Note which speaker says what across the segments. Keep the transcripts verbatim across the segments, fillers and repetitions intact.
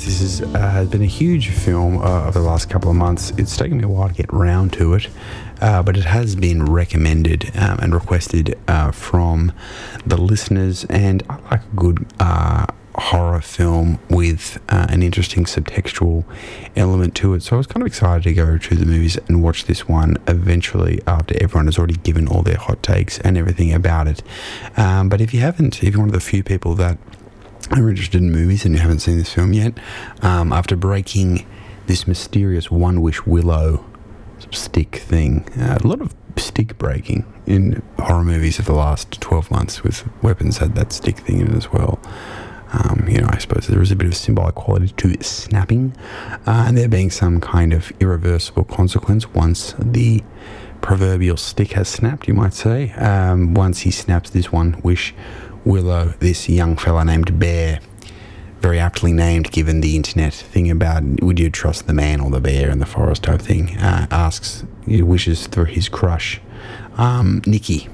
Speaker 1: This is, uh, has been a huge film uh, over the last couple of months. It's taken me a while to get round to it, uh, but it has been recommended um, and requested uh, from the listeners, and I like a good uh, horror film with uh, an interesting subtextual element to it. So I was kind of excited to go to the movies and watch this one eventually after everyone has already given all their hot takes and everything about it. Um, but if you haven't, if you're one of the few people that are interested in movies and you haven't seen this film yet, um, after breaking this mysterious One Wish Willow stick thing, uh, a lot of stick breaking in horror movies of the last twelve months, with weapons had that stick thing in it as well. Um, you know, I suppose there is a bit of symbolic quality to snapping, uh, and there being some kind of irreversible consequence once the proverbial stick has snapped, you might say. Um, once he snaps this One Wish Willow, this young fella named Bear, very aptly named given the internet thing about would you trust the man or the bear in the forest type thing, uh, asks, wishes for his crush, um, Nikki,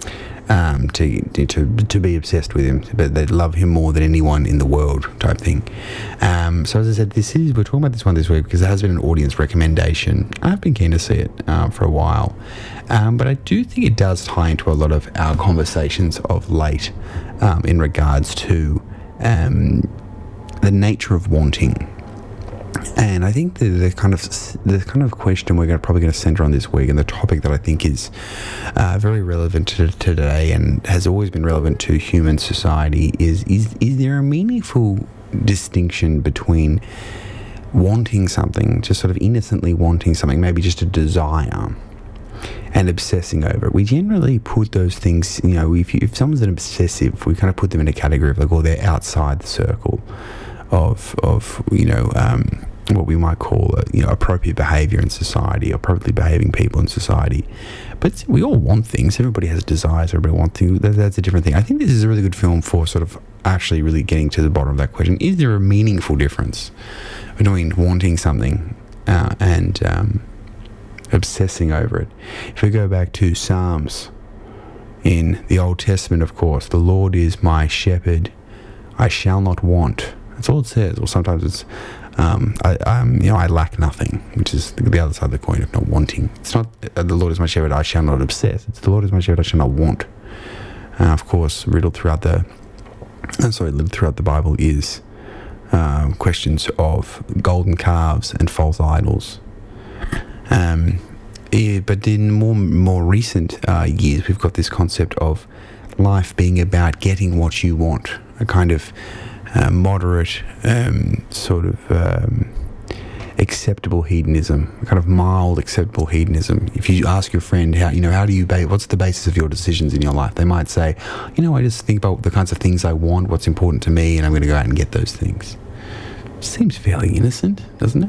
Speaker 1: um, to, to to be obsessed with him, but they'd love him more than anyone in the world type thing. Um, so as I said, this is we're talking about this one this week because it has been an audience recommendation. I've been keen to see it uh, for a while, um, but I do think it does tie into a lot of our conversations of late um, in regards to um, the nature of wanting. And I think the, the kind of the kind of question we're going to, probably going to centre on this week, and the topic that I think is uh, very relevant to today and has always been relevant to human society is is is there a meaningful distinction between wanting something, just sort of innocently wanting something, maybe just a desire, and obsessing over it? We generally put those things, you know, if you, if someone's an obsessive, we kind of put them in a category of like, oh, they're outside the circle of of you know um, what we might call a, you know appropriate behaviour in society, appropriately behaving people in society. But we all want things. Everybody has desires. Everybody wants things. That, that's a different thing. I think this is a really good film for sort of actually really getting to the bottom of that question. Is there a meaningful difference between wanting something uh, and um, obsessing over it? If we go back to Psalms in the Old Testament, of course, the Lord is my shepherd, I shall not want. That's all it says. Or sometimes it's, um, I, I'm, you know, I lack nothing, which is the other side of the coin of not wanting. It's not uh, the Lord is my shepherd, I shall not obsess. It's the Lord is my shepherd, I shall not want. Uh, of course, riddled throughout the, uh, sorry, lived throughout the Bible is uh, questions of golden calves and false idols. Um, yeah, but in more more recent uh, years, we've got this concept of life being about getting what you want, a kind of Uh, moderate, um, sort of um, acceptable hedonism, a kind of mild acceptable hedonism. If you ask your friend how you know how do you ba- what's the basis of your decisions in your life, they might say, you know, I just think about the kinds of things I want, what's important to me, and I'm going to go out and get those things. Seems fairly innocent, doesn't it?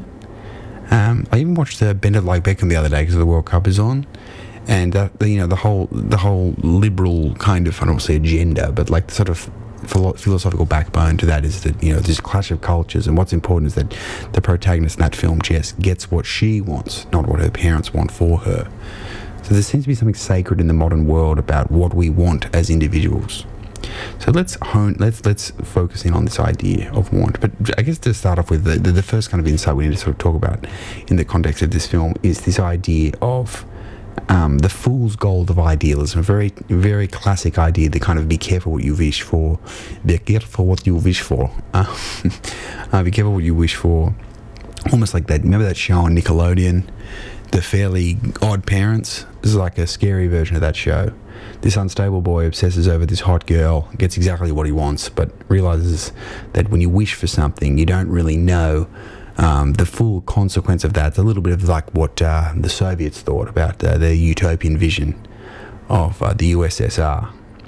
Speaker 1: Um, I even watched uh, Bend It Like Beckham the other day because the World Cup is on, and uh, the, you know the whole the whole liberal kind of, I don't want to say agenda, but like the sort of philosophical backbone to that is that, you know, this clash of cultures, and what's important is that the protagonist in that film, Jess, gets what she wants, not what her parents want for her. So there seems to be something sacred in the modern world about what we want as individuals. So let's hone, let's let's focus in on this idea of want. But I guess to start off with, the, the, the first kind of insight we need to sort of talk about in the context of this film is this idea of Um, the fool's gold of idealism, a very, very classic idea. To kind of be careful what you wish for, be careful what you wish for, uh, uh, be careful what you wish for. Almost like that. Remember that show on Nickelodeon, The Fairly Odd Parents? This is like a scary version of that show. This unstable boy obsesses over this hot girl, gets exactly what he wants, but realizes that when you wish for something, you don't really know Um, the full consequence of that. It's a little bit of like what uh, the Soviets thought about uh, their utopian vision of uh, the U S S R.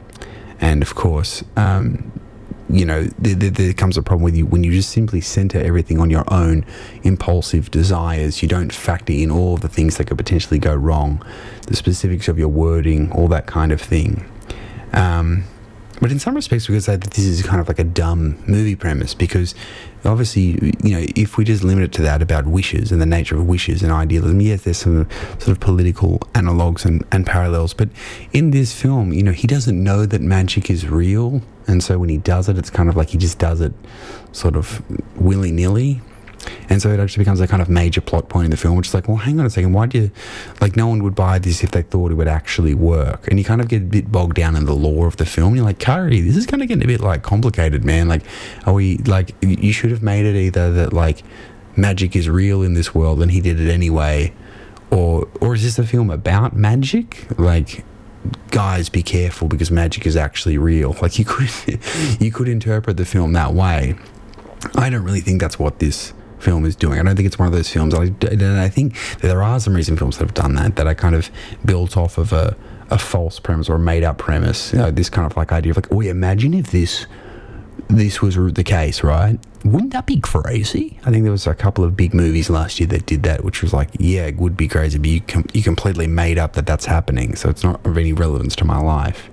Speaker 1: And of course, um, you know, there, there, there comes a problem with you when you just simply center everything on your own impulsive desires. You don't factor in all of the things that could potentially go wrong, the specifics of your wording, all that kind of thing. Um, But in some respects, we could say that this is kind of like a dumb movie premise, because obviously, you know, if we just limit it to that about wishes and the nature of wishes and idealism, yes, there's some sort of political analogues and, and parallels. But in this film, you know, he doesn't know that magic is real. and so when he does it, it's kind of like he just does it sort of willy-nilly. And so it actually becomes a kind of major plot point in the film, which is like, well, hang on a second, why do you, like, no one would buy this if they thought it would actually work? And you kind of get a bit bogged down in the lore of the film. You're like, Curry, this is kind of getting a bit, like, complicated, man. Like, are we, like, you should have made it either that, like, magic is real in this world and he did it anyway, or or is this a film about magic? Like, guys, be careful, because magic is actually real. Like, you could, you could interpret the film that way. I don't really think that's what this film is doing. I don't think it's one of those films. I, I think that there are some recent films that have done that, that are kind of built off of a, a false premise or a made-up premise. You know, this kind of like idea of like, oh, imagine if this this was the case, right? Wouldn't that be crazy? I think there was a couple of big movies last year that did that, which was like, yeah, it would be crazy, but you com- you completely made up that that's happening, so it's not of any relevance to my life.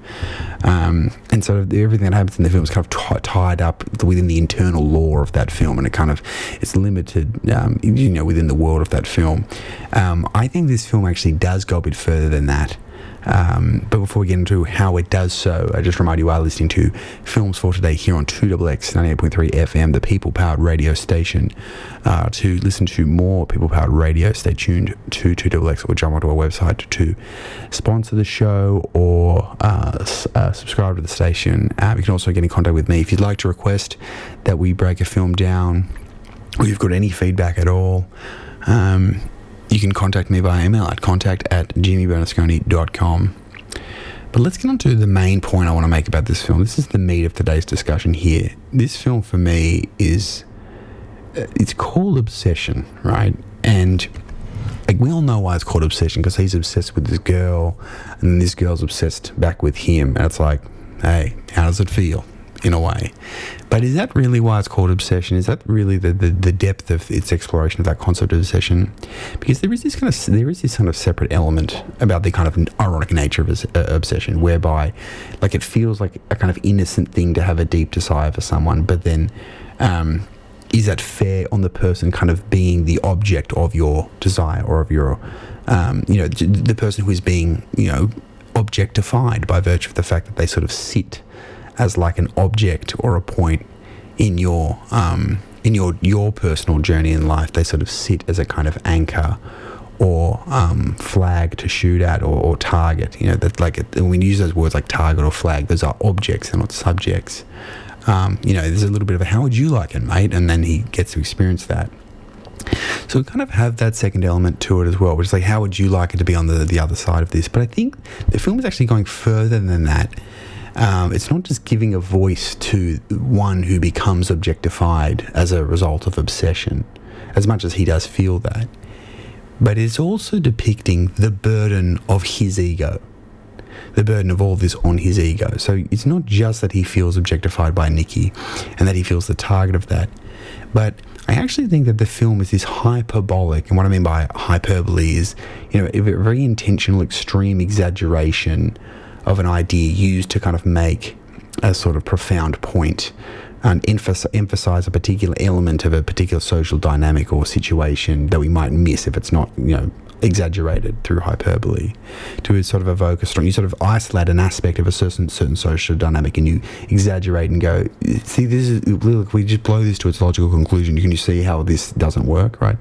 Speaker 1: Um, and so everything that happens in the film is kind of t- tied up within the internal lore of that film, and it kind of it's limited, um, you know, within the world of that film. Um, I think this film actually does go a bit further than that. Um, but before we get into how it does so, I just remind you, are listening to Films for Today here on two X X ninety-eight point three F M, the people-powered radio station. Uh, to listen to more people-powered radio, stay tuned to two X X or jump onto our website to sponsor the show or uh, s- uh, subscribe to the station. Uh, you can also get in contact with me if you'd like to request that we break a film down, or you've got any feedback at all. Um, You can contact me by email at contact at jimmy bernasconi dot com. But let's get on to the main point I want to make about this film. This is the meat of today's discussion here. This film for me is, uh, it's called Obsession, right? And like, we all know why it's called Obsession, because he's obsessed with this girl, and this girl's obsessed back with him. And it's like, hey, how does it feel? In a way. But is that really why it's called Obsession? Is that really the, the, the depth of its exploration of that concept of obsession? Because there is this kind of there is this kind of separate element about the kind of ironic nature of uh, obsession, whereby like it feels like a kind of innocent thing to have a deep desire for someone, but then um, is that fair on the person kind of being the object of your desire, or of your um, you know the person who is being you know objectified by virtue of the fact that they sort of sit as like an object or a point in your um, in your your personal journey in life. They sort of sit as a kind of anchor or um, flag to shoot at, or, or target. You know, that like it, when we use those words like target or flag, those are objects, they're not subjects. Um, you know, there's a little bit of a, how would you like it, mate? And then he gets to experience that. So we kind of have that second element to it as well, which is like, how would you like it to be on the the other side of this? But I think the film is actually going further than that. Um, it's not just giving a voice to one who becomes objectified as a result of obsession, as much as he does feel that, but it's also depicting the burden of his ego, the burden of all this on his ego. So it's not just that he feels objectified by Nikki and that he feels the target of that, but I actually think that the film is this hyperbolic, and what I mean by hyperbole is, you know, a very intentional, extreme exaggeration of an idea used to kind of make a sort of profound point and emphasize, emphasize a particular element of a particular social dynamic or situation that we might miss if it's not, you know, exaggerated through hyperbole, to sort of evoke a strong, you sort of isolate an aspect of a certain certain social dynamic and you exaggerate and go, see, this is, look, we just blow this to its logical conclusion. Can you see how this doesn't work, right?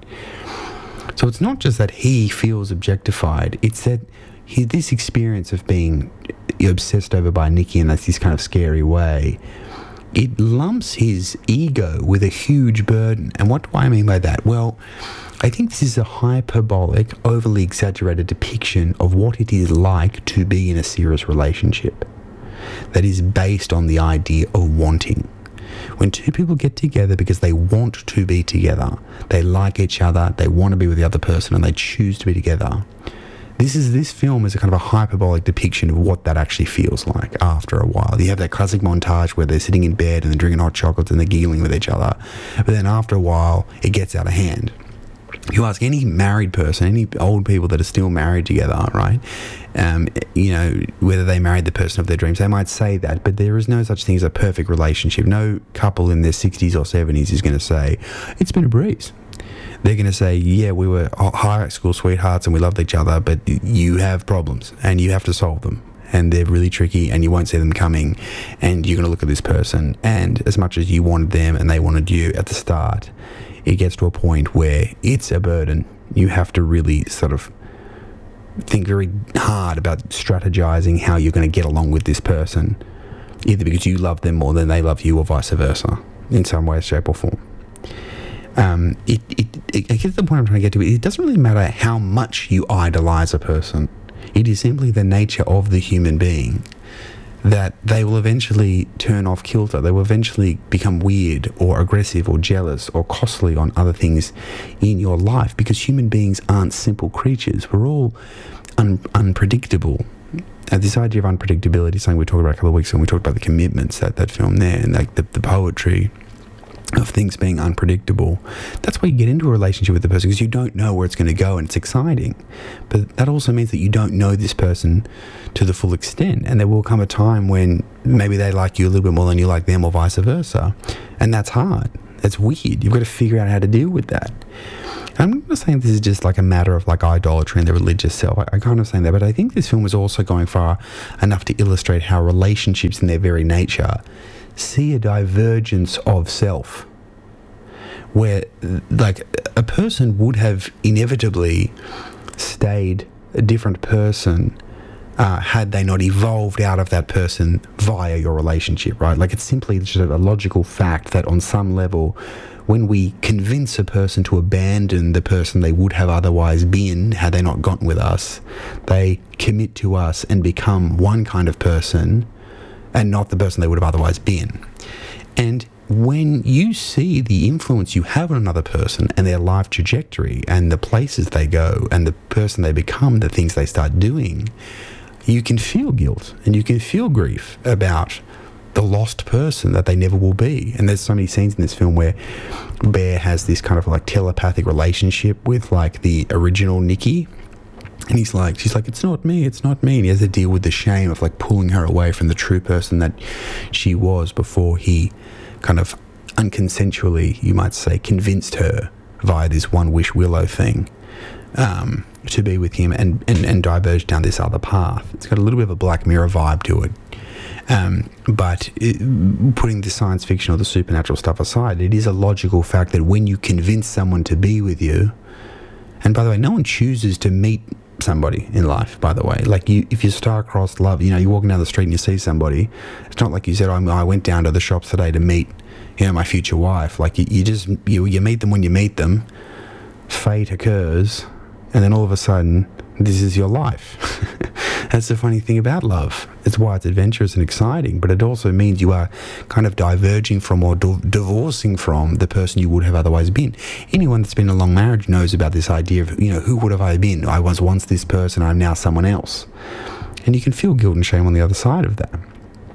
Speaker 1: So it's not just that he feels objectified, it's that he, this experience of being obsessed over by Nikki in this kind of scary way, it lumps his ego with a huge burden. And what do I mean by that? Well, I think this is a hyperbolic, overly exaggerated depiction of what it is like to be in a serious relationship that is based on the idea of wanting. When two people get together because they want to be together, they like each other, they want to be with the other person, and they choose to be together, This is this film is a kind of a hyperbolic depiction of what that actually feels like after a while. You have that classic montage where they're sitting in bed and they're drinking hot chocolates and they're giggling with each other. But then after a while, it gets out of hand. You ask any married person, any old people that are still married together, right? Um, you know, whether they married the person of their dreams, they might say that, but there is no such thing as a perfect relationship. No couple in their sixties or seventies is going to say, it's been a breeze. They're going to say, yeah, we were high school sweethearts and we loved each other, but you have problems and you have to solve them. and they're really tricky and you won't see them coming, and you're going to look at this person, and as much as you wanted them and they wanted you at the start, it gets to a point where it's a burden. You have to really sort of think very hard about strategizing how you're going to get along with this person, either because you love them more than they love you or vice versa, in some way, shape or form. Um, it, it, it, I guess the point I'm trying to get to, it doesn't really matter how much you idolize a person. It is simply the nature of the human being that they will eventually turn off kilter. They will eventually become weird or aggressive or jealous or costly on other things in your life, because human beings aren't simple creatures. We're all un- unpredictable. Uh, this idea of unpredictability is something we talked about a couple of weeks ago when we talked about the commitments, that, that film there, and like the, the poetry of things being unpredictable. That's why you get into a relationship with the person, because you don't know where it's going to go, and it's exciting. But that also means that you don't know this person to the full extent, and there will come a time when maybe they like you a little bit more than you like them, or vice versa, and that's hard. That's weird. You've got to figure out how to deal with that. I'm not saying this is just like a matter of like idolatry and the religious self. I, I kind of saying that, but I think this film is also going far enough to illustrate how relationships in their very nature see a divergence of self, where like a person would have inevitably stayed a different person uh, had they not evolved out of that person via your relationship, right? Like, it's simply just a logical fact that on some level, when we convince a person to abandon the person they would have otherwise been had they not gotten with us, they commit to us and become one kind of person and not the person they would have otherwise been. And when you see the influence you have on another person and their life trajectory and the places they go and the person they become, the things they start doing, you can feel guilt and you can feel grief about the lost person that they never will be. And there's so many scenes in this film where Bear has this kind of like telepathic relationship with like the original Nikki. And he's like, she's like, it's not me, it's not me. And he has to deal with the shame of like pulling her away from the true person that she was before he kind of unconsensually, you might say, convinced her via this one wish willow thing um, to be with him and, and, and diverge down this other path. It's got a little bit of a Black Mirror vibe to it. Um, but it, putting the science fiction or the supernatural stuff aside, it is a logical fact that when you convince someone to be with you, and by the way, no one chooses to meet somebody in life, by the way. Like, you, if you star-crossed love, you know, you're walking down the street and you see somebody, it's not like you said, oh, I went down to the shops today to meet, you know, my future wife. Like, you, you just, you, you meet them when you meet them, fate occurs, and then all of a sudden, this is your life. That's the funny thing about love. It's why it's adventurous and exciting, but it also means you are kind of diverging from or di- divorcing from the person you would have otherwise been. Anyone that's been in a long marriage knows about this idea of, you know, who would have I been? I was once this person, I'm now someone else. And you can feel guilt and shame on the other side of that.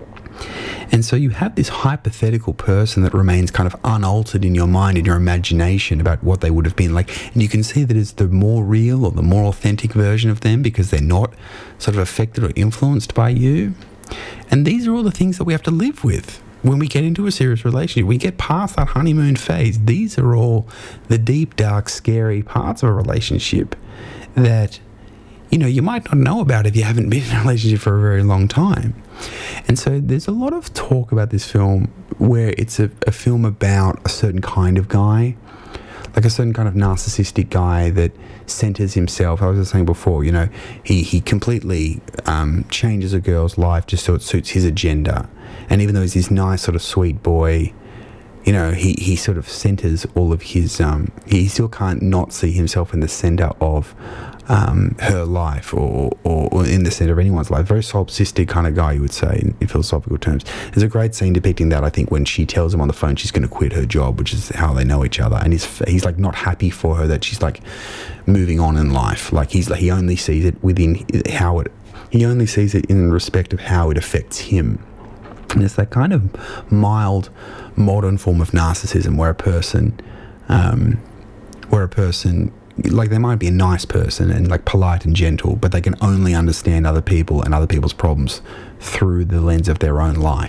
Speaker 1: And so you have this hypothetical person that remains kind of unaltered in your mind, in your imagination about what they would have been like. And you can see that it's the more real or the more authentic version of them because they're not sort of affected or influenced by you. And these are all the things that we have to live with when we get into a serious relationship. We get past that honeymoon phase. These are all the deep, dark, scary parts of a relationship that, you know, you might not know about if you haven't been in a relationship for a very long time. And so there's a lot of talk about this film where it's a, a film about a certain kind of guy, like a certain kind of narcissistic guy that centers himself. I was just saying before, you know, he, he completely um, changes a girl's life just so it suits his agenda. And even though he's this nice sort of sweet boy, you know, he, he sort of centers all of his, um, he still can't not see himself in the center of um, her life or, or, or in the center of anyone's life. Very solipsistic kind of guy, you would say, in, in philosophical terms. There's a great scene depicting that, I think, when she tells him on the phone she's going to quit her job, which is how they know each other. And he's, he's like not happy for her that she's like moving on in life. Like he's like, he only sees it within how it, he only sees it in respect of how it affects him. And it's that kind of mild, modern form of narcissism where a person, um, where a person, like they might be a nice person and like polite and gentle, but they can only understand other people and other people's problems through the lens of their own life.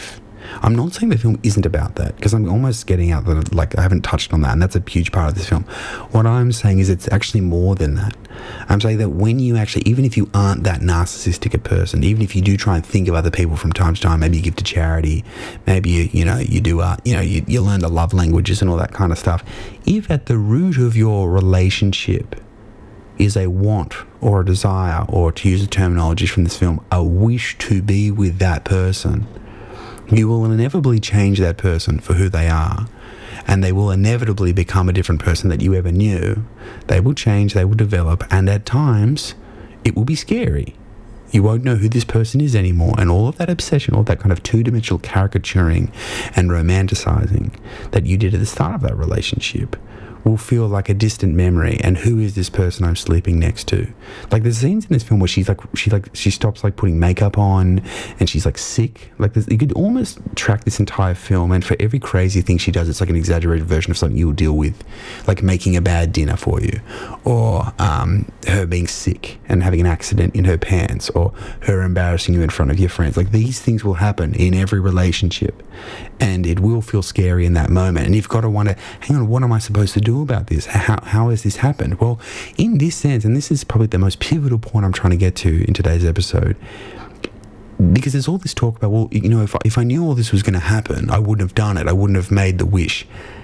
Speaker 1: I'm not saying the film isn't about that, because I'm almost getting out that, like, I haven't touched on that, and that's a huge part of this film. What I'm saying is it's actually more than that. I'm saying that when you actually, even if you aren't that narcissistic a person, even if you do try and think of other people from time to time, maybe you give to charity, maybe you, you know, you do art, you know, you, you learn the love languages and all that kind of stuff. If at the root of your relationship is a want or a desire, or to use the terminology from this film, a wish to be with that person, you will inevitably change that person for who they are, and they will inevitably become a different person that you ever knew. They will change, they will develop, and at times it will be scary. You won't know who this person is anymore, and all of that obsession, all that kind of two-dimensional caricaturing and romanticizing that you did at the start of that relationship will feel like a distant memory. And who is this person I'm sleeping next to? Like, there's scenes in this film where she's like, she like, she stops like putting makeup on, and she's like sick. Like, you could almost track this entire film, and for every crazy thing she does, it's like an exaggerated version of something you'll deal with, like making a bad dinner for you, or um, her being sick and having an accident in her pants, or her embarrassing you in front of your friends. Like, these things will happen in every relationship, and it will feel scary in that moment. And you've got to wonder, hang on, what am I supposed to do about this? How, how has this happened? Well, in this sense, and this is probably the most pivotal point I'm trying to get to in today's episode, because there's all this talk about, well, you know, if I, if I knew all this was going to happen, I wouldn't have done it. I wouldn't have made the wish.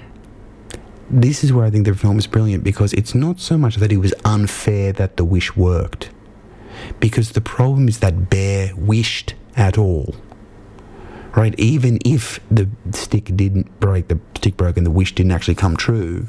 Speaker 1: This is where I think the film is brilliant, because it's not so much that it was unfair that the wish worked, because the problem is that Bear wished at all. Right? Even if the stick didn't break, the stick broke and the wish didn't actually come true,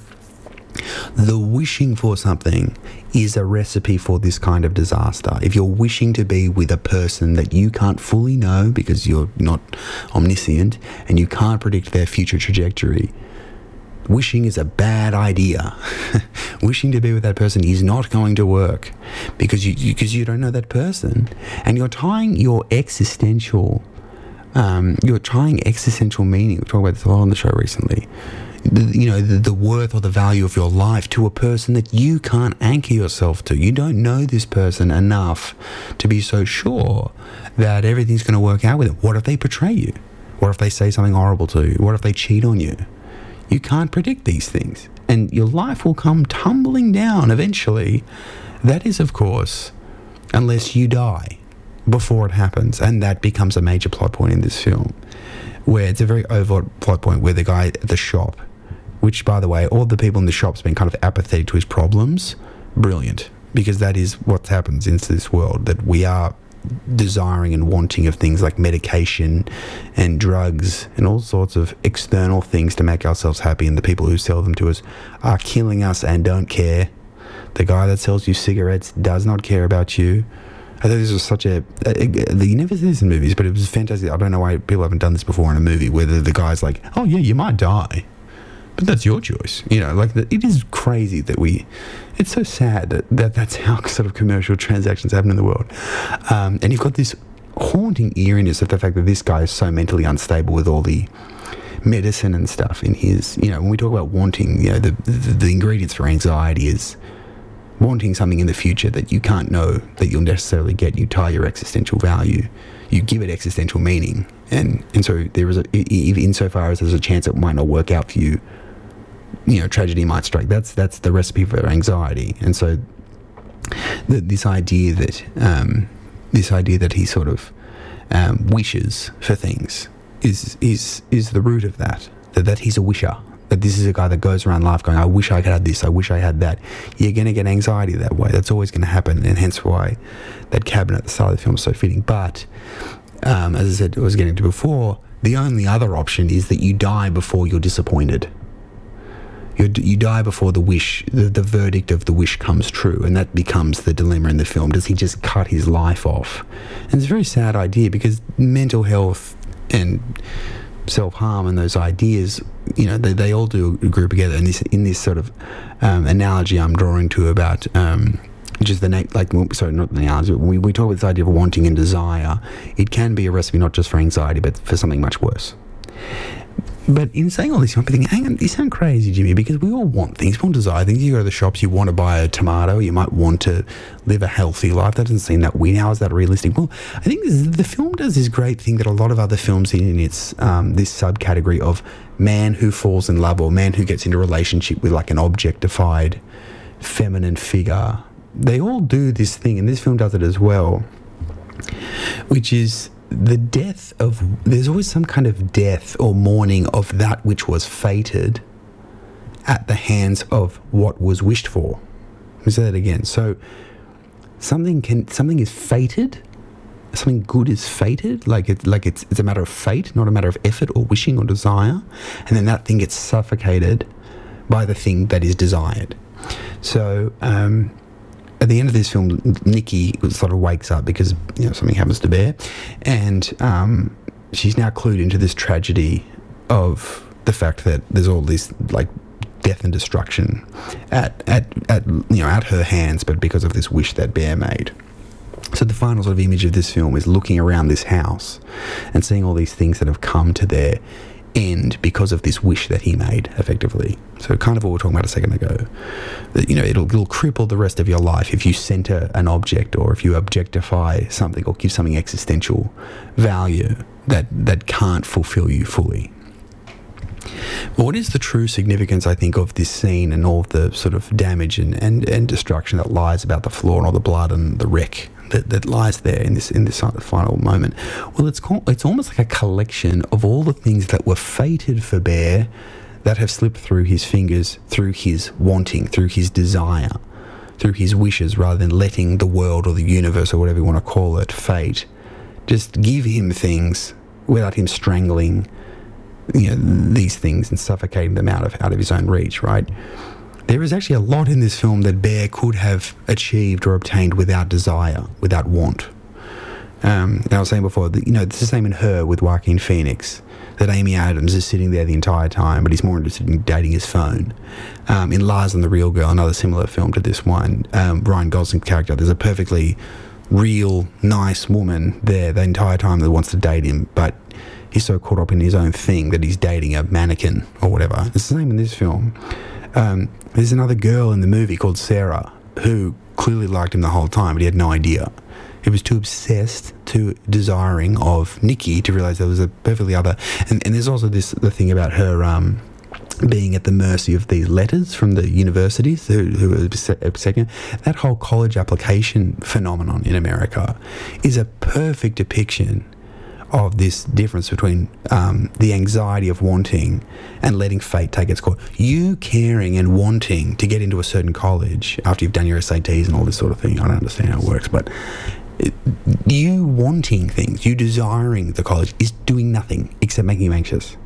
Speaker 1: the wishing for something is a recipe for this kind of disaster. If you're wishing to be with a person that you can't fully know because you're not omniscient and you can't predict their future trajectory, wishing is a bad idea. Wishing to be with that person is not going to work, because you because you don't know that person, and you're tying your existential Um, you're trying existential meaning. We've talked about this a lot on the show recently. The, you know, the, the worth or the value of your life to a person that you can't anchor yourself to. You don't know this person enough to be so sure that everything's going to work out with it. What if they betray you? What if they say something horrible to you? What if they cheat on you? You can't predict these things, and your life will come tumbling down eventually. That is, of course, unless you die before it happens, and that becomes a major plot point in this film, where it's a very overt plot point where the guy at the shop, which, by the way, all the people in the shop's been kind of apathetic to his problems. Brilliant, because that is what happens in this world, that we are desiring and wanting of things like medication and drugs and all sorts of external things to make ourselves happy, and the people who sell them to us are killing us and don't care. The guy that sells you cigarettes does not care about you. I thought this was such a, a, a, you never see this in movies, but it was fantastic. I don't know why people haven't done this before in a movie, where the, the guy's like, oh yeah, you might die, but that's your choice. You know, like, the, it is crazy that we, it's so sad that, that that's how sort of commercial transactions happen in the world. Um, and you've got this haunting eeriness of the fact that this guy is so mentally unstable with all the medicine and stuff in his, you know, when we talk about wanting, you know, the, the, the ingredients for anxiety is wanting something in the future that you can't know that you'll necessarily get. You tie your existential value, you give it existential meaning, and and so there is a, insofar as there's a chance it might not work out for you, you know, tragedy might strike. That's that's the recipe for anxiety. And so the, this idea that um, this idea that he sort of um, wishes for things is is is the root of that. That that he's a wisher. That this is a guy that goes around life going, I wish I had this, I wish I had that. You're going to get anxiety that way. That's always going to happen, and hence why that cabin at the start of the film is so fitting. But, um, as I said, I was getting to before, the only other option is that you die before you're disappointed. You you die before the wish, the, the verdict of the wish comes true, and that becomes the dilemma in the film. Does he just cut his life off? And it's a very sad idea, because mental health and self-harm and those ideas, you know, they, they all do group together. And this, in this sort of um, analogy I'm drawing to about um, just the, na- like, sorry, not the analogy, but we, we talk about this idea of wanting and desire. It can be a recipe not just for anxiety, but for something much worse. But in saying all this, you might be thinking, hang on, you sound crazy, Jimmy, because we all want things. We all desire things. You go to the shops, you want to buy a tomato, you might want to live a healthy life. That doesn't seem that weird. How is that realistic? Well, I think this is, the film does this great thing that a lot of other films in, in its um, this subcategory of man who falls in love or man who gets into a relationship with like an objectified feminine figure. They all do this thing, and this film does it as well, which is the death of, there's always some kind of death or mourning of that which was fated at the hands of what was wished for. Let me say that again. So something can, something is fated, something good is fated, like it, like it's it's a matter of fate, not a matter of effort or wishing or desire, and then that thing gets suffocated by the thing that is desired. So um at the end of this film, Nikki sort of wakes up because, you know, something happens to Bear, and um, she's now clued into this tragedy of the fact that there's all this like death and destruction at at at you know at her hands, but because of this wish that Bear made. So the final sort of image of this film is looking around this house and seeing all these things that have come to their end because of this wish that he made, effectively. So kind of what we were talking about a second ago, that, you know, it'll, it'll cripple the rest of your life if you center an object or if you objectify something or give something existential value that that can't fulfill you fully. But what is the true significance, I think, of this scene and all of the sort of damage and, and, and destruction that lies about the floor and all the blood and the wreck that, that lies there in this in this final moment? Well, it's called, it's almost like a collection of all the things that were fated for Bear that have slipped through his fingers, through his wanting, through his desire, through his wishes, rather than letting the world or the universe or whatever you want to call it, fate, just give him things without him strangling, you know, these things and suffocating them out of out of his own reach, right? There is actually a lot in this film that Bear could have achieved or obtained without desire, without want. Um, and I was saying before, that, you know, it's the same in Her with Joaquin Phoenix, that Amy Adams is sitting there the entire time, but he's more interested in dating his phone. Um, in Lars and the Real Girl, another similar film to this one, um, Ryan Gosling's character, there's a perfectly real, nice woman there the entire time that wants to date him, but he's so caught up in his own thing that he's dating a mannequin or whatever. It's the same in this film. Um, there's another girl in the movie called Sarah who clearly liked him the whole time, but he had no idea. He was too obsessed, too desiring of Nikki to realise there was a perfectly other... And, and there's also this the thing about her um, being at the mercy of these letters from the universities who, who are second. That whole college application phenomenon in America is a perfect depiction of this difference between um, the anxiety of wanting and letting fate take its course. You caring and wanting to get into a certain college after you've done your S A Ts and all this sort of thing, I don't understand how it works, but it, you wanting things, you desiring the college is doing nothing except making you anxious.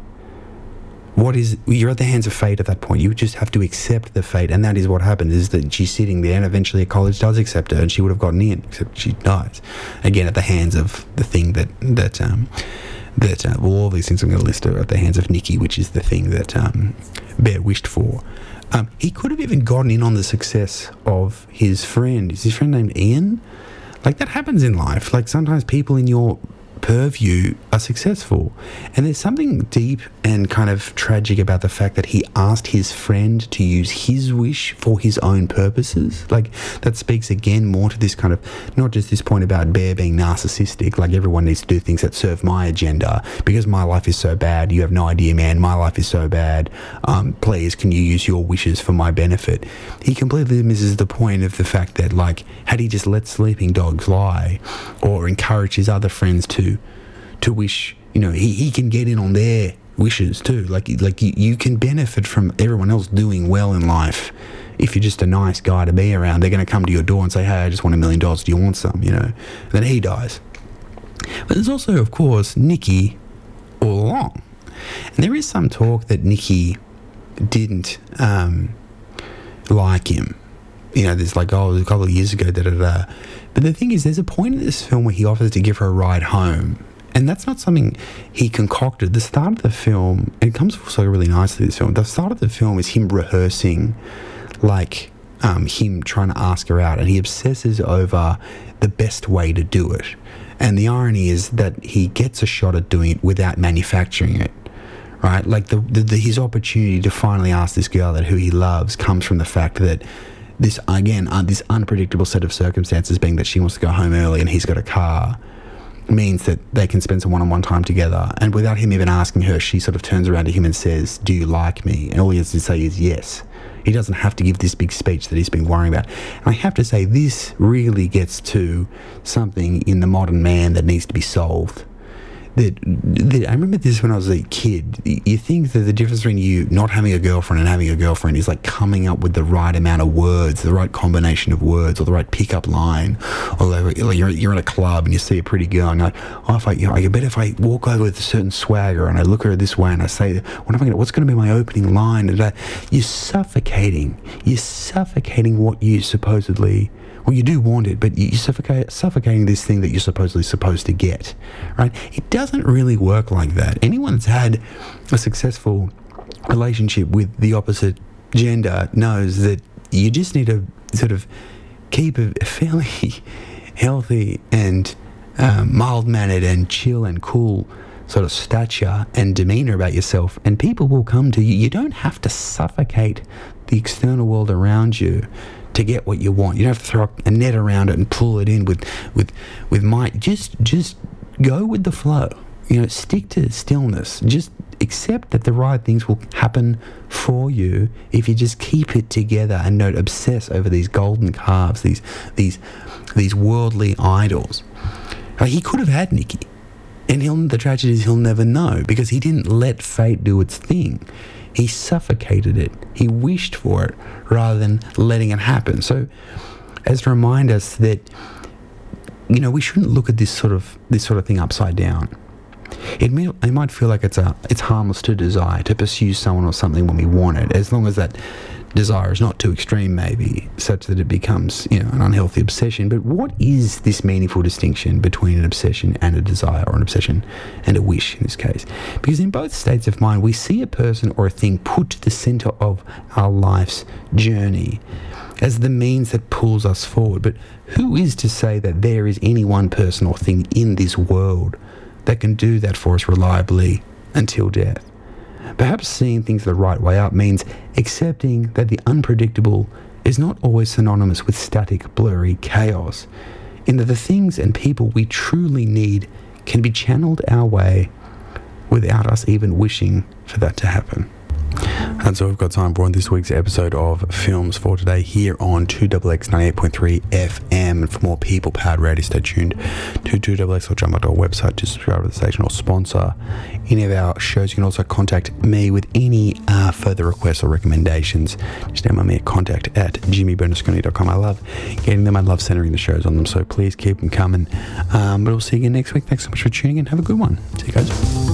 Speaker 1: What is, you're at the hands of fate at that point. You just have to accept the fate, and that is what happens, is that she's sitting there and eventually a college does accept her and she would have gotten in, except she dies again at the hands of the thing that that um that uh, well, all these things I'm going to list are at the hands of Nikki, which is the thing that um Bear wished for. Um he could have even gotten in on the success of his friend. Is his friend named Ian? Like, that happens in life. Like, sometimes people in your purview are successful, and there's something deep and kind of tragic about the fact that he asked his friend to use his wish for his own purposes. Like, that speaks again more to this kind of, not just this point about Bear being narcissistic, like everyone needs to do things that serve my agenda because my life is so bad. You have no idea, man, my life is so bad, um please can you use your wishes for my benefit. He completely misses the point of the fact that, like, had he just let sleeping dogs lie or encouraged his other friends to to wish, you know, he, he can get in on their wishes too. Like, like you, you can benefit from everyone else doing well in life. If you're just a nice guy to be around, they're going to come to your door and say, hey, I just want a million dollars. Do you want some? You know, and then he dies. But there's also, of course, Nikki all along. And there is some talk that Nikki didn't um, like him. You know, there's like, oh, it was a couple of years ago, da da da. But the thing is, there's a point in this film where he offers to give her a ride home. And that's not something he concocted. The start of the film, and it comes so really nicely, this film, the start of the film is him rehearsing, like, um, him trying to ask her out, and he obsesses over the best way to do it. And the irony is that he gets a shot at doing it without manufacturing it, right? Like the, the, the his opportunity to finally ask this girl that who he loves comes from the fact that this, again, uh, this unpredictable set of circumstances, being that she wants to go home early and he's got a car, means that they can spend some one-on-one time together. And without him even asking her, she sort of turns around to him and says, do you like me? And all he has to say is yes. He doesn't have to give this big speech that he's been worrying about. And I have to say, this really gets to something in the modern man that needs to be solved. That, that I remember this when I was a kid. You think that the difference between you not having a girlfriend and having a girlfriend is like coming up with the right amount of words, the right combination of words, or the right pickup line. Or like you're, you're in a club and you see a pretty girl and you're like, oh, if I, you know, I bet if I walk over with a certain swagger and I look at her this way and I say, what am I going to, what's going to be my opening line? And that, you're suffocating. You're suffocating what you supposedly... Well, you do want it, but you're suffocate, suffocating this thing that you're supposedly supposed to get, right? It doesn't really work like that. Anyone that's had a successful relationship with the opposite gender knows that you just need to sort of keep a fairly healthy and um, mild-mannered and chill and cool sort of stature and demeanor about yourself, and people will come to you. You don't have to suffocate the external world around you to get what you want. You don't have to throw a net around it and pull it in with with with might. Just just go with the flow. You know, stick to stillness. Just accept that the right things will happen for you if you just keep it together and don't obsess over these golden calves, these these these worldly idols. Like, he could have had Nikki, and he'll, the tragedy is he'll never know, because he didn't let fate do its thing. He suffocated it. He wished for it rather than letting it happen. So, as to remind us that, you know, we shouldn't look at this sort of this sort of thing upside down. It may, it might feel like it's a it's harmless to desire to pursue someone or something when we want it, as long as that desire is not too extreme, maybe, such that it becomes, you know, an unhealthy obsession. But what is this meaningful distinction between an obsession and a desire, or an obsession and a wish in this case? Because in both states of mind, we see a person or a thing put to the center of our life's journey as the means that pulls us forward. But who is to say that there is any one person or thing in this world that can do that for us reliably until death? Perhaps seeing things the right way up means accepting that the unpredictable is not always synonymous with static, blurry chaos, in that the things and people we truly need can be channeled our way without us even wishing for that to happen. That's all we've got time for on this week's episode of Films for Today here on two X X ninety-eight point three F M. And for more people-powered radio, stay tuned to two X X or jump onto our website to subscribe to the station or sponsor any of our shows. You can also contact me with any uh, further requests or recommendations. Just email me at contact at jimmy bernasconi dot com. I love getting them. I love centering the shows on them, so please keep them coming. Um, but we'll see you again next week. Thanks so much for tuning in. Have a good one. See you guys.